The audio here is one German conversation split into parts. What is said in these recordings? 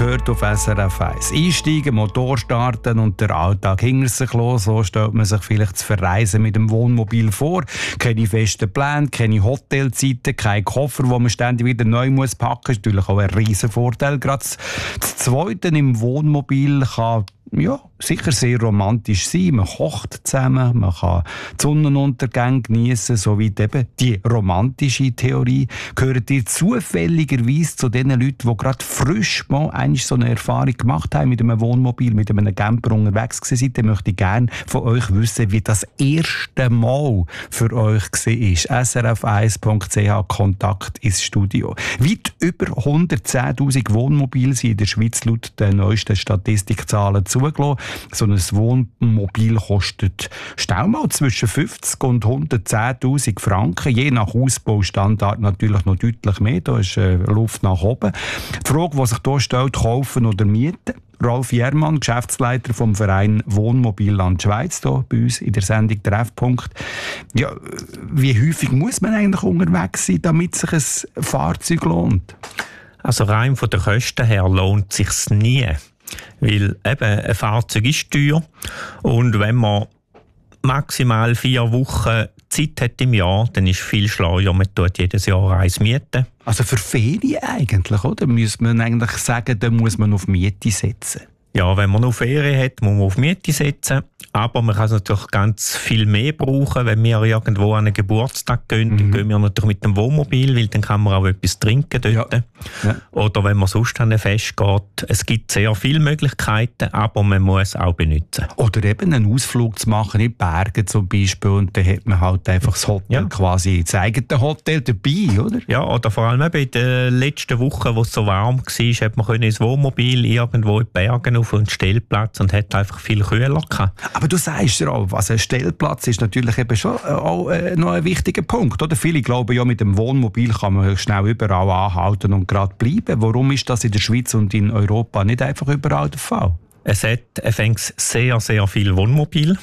gehört auf SRF 1. Einsteigen, Motor starten und der Alltag hinter sich los. So stellt man sich vielleicht das Verreisen mit dem Wohnmobil vor. Keine festen Pläne, keine Hotelzeiten, kein Koffer, den man ständig wieder neu muss packen. Das ist natürlich auch ein riesen Vorteil. Gerade das Zweite im Wohnmobil kann sicher sehr romantisch sein. Man kocht zusammen, man kann die Sonnenuntergänge geniessen, soweit eben die romantische Theorie. Gehört ihr zufälligerweise zu den Leuten, die gerade frisch mal so eine Erfahrung gemacht haben mit einem Wohnmobil, mit einem Camper unterwegs waren? Dann möchte ich gerne von euch wissen, wie das erste Mal für euch war. srf1.ch Kontakt ins Studio. Weit über 110'000 Wohnmobile sind in der Schweiz laut den neuesten Statistikzahlen zugelassen. So ein Wohnmobil kostet schnell mal zwischen 50 und 110'000 Franken. Je nach Ausbaustandard natürlich noch deutlich mehr. Da ist Luft nach oben. Die Frage, die sich hier stellt, kaufen oder mieten? Rolf Jermann, Geschäftsleiter vom Verein Wohnmobilland Schweiz, hier bei uns in der Sendung Treffpunkt. Ja, wie häufig muss man eigentlich unterwegs sein, damit sich ein Fahrzeug lohnt? Also rein von den Kosten her lohnt es sich nie. Weil eben ein Fahrzeug ist teuer und wenn man maximal 4 Wochen Zeit hat im Jahr, dann ist es viel schlauer, man tut jedes Jahr eins mieten. Also für Ferien eigentlich, oder? Müsste man eigentlich sagen, da muss man auf Miete setzen. Ja, wenn man noch Ferien hat, muss man auf Miete setzen. Aber man kann es natürlich ganz viel mehr brauchen. Wenn wir irgendwo an einen Geburtstag gehen, dann gehen wir natürlich mit dem Wohnmobil, weil dann kann man auch etwas trinken dort. Ja. Oder wenn man sonst an ein Fest geht. Es gibt sehr viele Möglichkeiten, aber man muss auch benutzen. Oder eben einen Ausflug zu machen in die Berge zum Beispiel und dann hat man halt einfach das Hotel quasi, das eigene Hotel dabei, oder? Ja, oder vor allem in den letzten Wochen, wo es so warm war, hat man ins Wohnmobil irgendwo in die Berge auf einen Stellplatz und hat einfach viel kühler gehabt. Aber du sagst ja auch, ein Stellplatz ist natürlich eben schon auch noch ein wichtiger Punkt. Oder? Viele glauben ja, mit dem Wohnmobil kann man schnell überall anhalten und gerade bleiben. Warum ist das in der Schweiz und in Europa nicht einfach überall der Fall? Es hat sehr, sehr viel Wohnmobil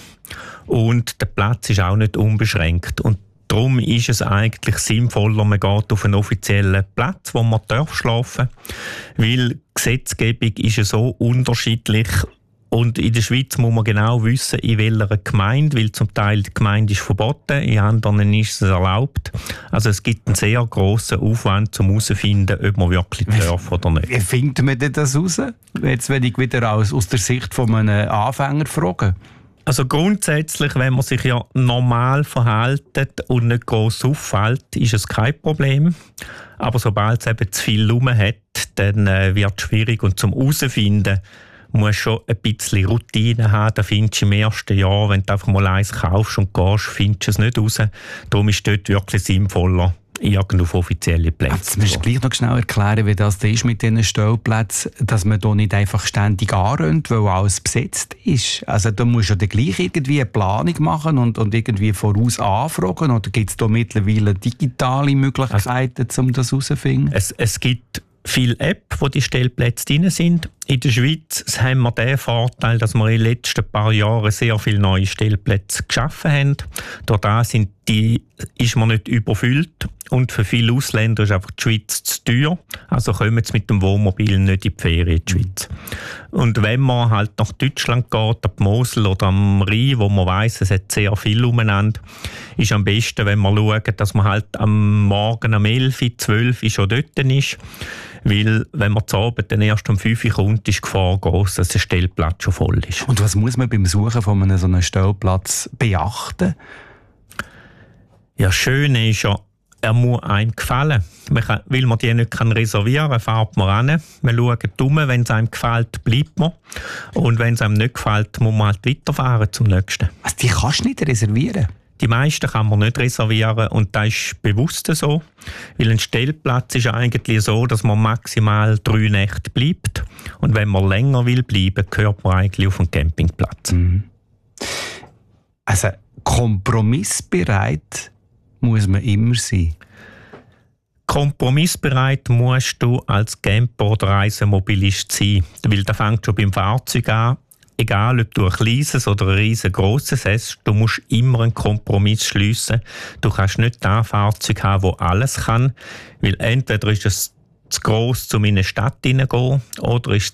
und der Platz ist auch nicht unbeschränkt. Und darum ist es eigentlich sinnvoller, man geht auf einen offiziellen Platz, wo man schlafen darf, weil die Gesetzgebung ist ja so unterschiedlich. Und in der Schweiz muss man genau wissen, in welcher Gemeinde, weil zum Teil die Gemeinde ist verboten, in anderen ist es erlaubt. Also es gibt einen sehr grossen Aufwand, um herauszufinden, ob man wirklich darf oder nicht. Wie findet man denn das heraus? Jetzt, wenn ich wieder aus der Sicht von einem Anfänger frage. Also grundsätzlich, wenn man sich ja normal verhält und nicht gross auffällt, ist es kein Problem. Aber sobald es eben zu viel rum hat, dann wird es schwierig. Und zum herausfinden, musst schon ein bisschen Routine haben. Das findest du im ersten Jahr, wenn du einfach mal eins kaufst und gehst, findest du es nicht raus. Darum ist es dort wirklich sinnvoller, irgendwo auf offizielle Plätze. Jetzt musst du gleich noch schnell erklären, wie das ist mit diesen Stellplätzen, dass man da nicht einfach ständig anrennt, weil alles besetzt ist. Also da musst du ja gleich irgendwie eine Planung machen und irgendwie voraus anfragen. Oder gibt es da mittlerweile digitale Möglichkeiten, um das herauszufinden? Es gibt viele Apps, wo die Stellplätze drin sind. In der Schweiz haben wir den Vorteil, dass wir in den letzten paar Jahren sehr viele neue Stellplätze geschaffen haben. Dadurch ist man nicht überfüllt und für viele Ausländer ist einfach die Schweiz zu teuer. Also kommen sie mit dem Wohnmobil nicht in die Ferien in die Schweiz. Und wenn man halt nach Deutschland geht, ab Mosel oder am Rhein, wo man weiss, es hat sehr viel umeinander, ist am besten, wenn man schaut, dass man halt am Morgen um 11, 12 schon dort ist. Weil, wenn man zu Abend dann erst um 5 Uhr kommt, ist die Gefahr gross, dass der Stellplatz schon voll ist. Und was muss man beim Suchen von einem so einem Stellplatz beachten? Ja, das Schöne ist ja, er muss einem gefallen. Weil man die nicht reservieren kann, fährt man hin. Man schaut um, wenn es einem gefällt, bleibt man. Und wenn es einem nicht gefällt, muss man halt weiterfahren zum nächsten. Also die kannst du nicht reservieren? Die meisten kann man nicht reservieren und das ist bewusst so, weil ein Stellplatz ist eigentlich so, dass man maximal 3 Nächte bleibt und wenn man länger will bleiben, gehört man eigentlich auf einen Campingplatz. Also kompromissbereit muss man immer sein? Kompromissbereit musst du als Camper oder Reisemobilist sein, weil das fängt schon beim Fahrzeug an. Egal, ob du ein kleines oder ein riesengroßes hast, du musst immer einen Kompromiss schliessen. Du kannst nicht ein Fahrzeug haben, das alles kann, weil entweder ist es zu gross, um in eine Stadt hineinzugehen, oder ist es